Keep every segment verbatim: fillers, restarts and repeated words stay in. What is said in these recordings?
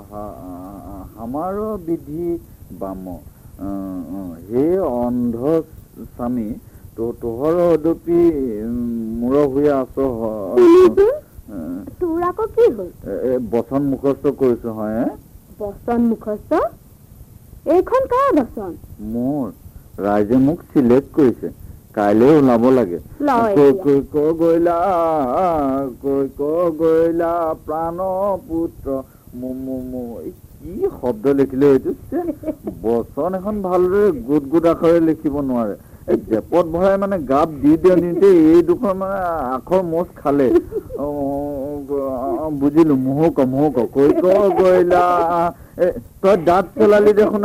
আমাৰো বিধি বাম হে অন্ধ স্বামী তো তোহৰ অদপি মূৰ হৈ আছ তোৰ আকৌ কি হ'ল বচন মুখস্থ কৰিছো হয় বচন মুখস্থ এইখন কাৰ বচন মোৰ ৰাইজে মোক চিলেক্ট কৰিছে কাইলৈ ওলাব লাগে কৈ ক গৈলা কৈ ক গৈলা প্ৰাণ পুত্ৰ কি শব্দ লিখিলে এইটো বচন এখন ভালদৰে গোট গোট আখৰে লিখিব নোৱাৰে এই জেপত ভৰাই মানে গাপ দি দিওঁ দিওঁতে এই দুখন মানে আখৰ মোচ খালে বুজিলো মুহুক মুহুক কৈ ক গৈলা তই দাঁত চলালি দেখোন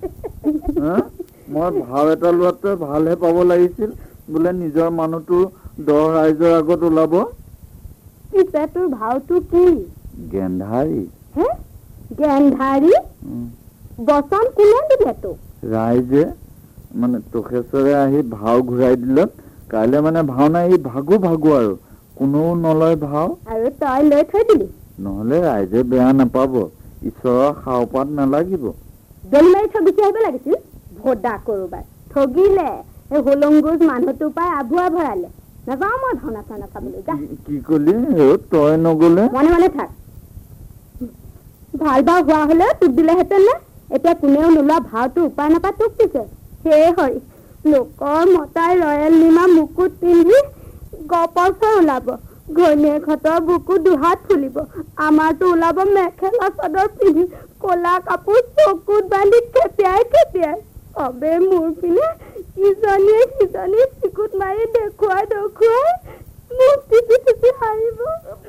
মই ভাও এটা লোৱাতকৈ ভালহে পাব লাগিছিল বোলে নিজৰ মানুহটো দহ ৰাইজৰ আগত ওলাব পিছে তোৰ ভাওটো কি গেন্ধাৰী গেন্ধাৰী বচন কোনে দিলে তোক ৰাইজে মানে তোখেশ্বৰে আহি ভাও ঘূৰাই দিলত কাইলৈ মানে ভাওনা এই ভাগো ভাগো আৰু কোনেও নলয় ভাও আৰু তই লৈ থৈ দিলি নহলে ৰাইজে বেয়া নাপাব ঈশ্বৰৰ সাওপাত নালাগিব দলি মাৰি থৈ গুচি আহিব লাগিছিল ভোদা কৰোবাৰ ঠগিলে এই হোলংগুজ মানুহটো পাই আভুৱা ভৰালে নাযাওঁ মই ভাওনা চাওনা চাবলৈ যা কি কলি তই নগলে মনে মনে থাক ভাল ভাও হোৱা হলে তোক দিলেহেঁতেন নে এতিয়া কোনেও নোলোৱা ভাওটো উপায় নাপায় তোক দিছে সেয়ে হৰি লোকৰ মতাই ৰয়েল নিমা মুকুট পিন্ধি গপচৰ ওলাব ঘৈণীয়েকহঁতৰ বুকু দুহাত ফুলিব আমাৰতো ওলাব মেখেলা চাদৰ পিন্ধি কলা কাপোৰ চকুত বান্ধি খেপিয়াই খেপিয়াই অবে মোৰ পিনে ইজনীয়ে সিজনী চিকুট মাৰি দেখুৱাই দেখুৱাই মোক টিপি টিপি হাৰিব